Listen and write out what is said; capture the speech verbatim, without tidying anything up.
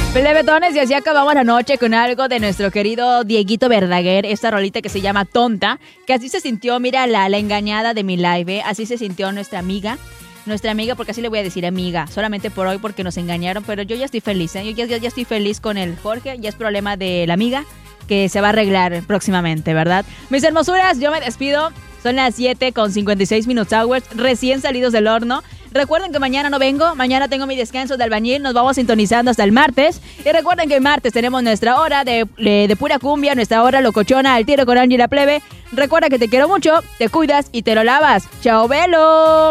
Plebetones, y así acabamos la noche con algo de nuestro querido Dieguito Verdaguer, esta rolita que se llama Tonta, que así se sintió, mira, la, la engañada de mi live, ¿eh? Así se sintió nuestra amiga, nuestra amiga, porque así le voy a decir amiga, solamente por hoy porque nos engañaron, pero yo ya estoy feliz, ¿eh? Yo ya, ya, ya estoy feliz con el Jorge, ya es problema de la amiga, que se va a arreglar próximamente, ¿verdad? Mis hermosuras, yo me despido, son las siete con cincuenta y seis Minutes Hours, recién salidos del horno. Recuerden que mañana no vengo, mañana tengo mi descanso de albañil, nos vamos sintonizando hasta el martes. Y recuerden que el martes tenemos nuestra hora de, de, de pura cumbia, nuestra hora locochona, al tiro con Angie la plebe. Recuerda que te quiero mucho, te cuidas y te lo lavas. ¡Chao, Velo!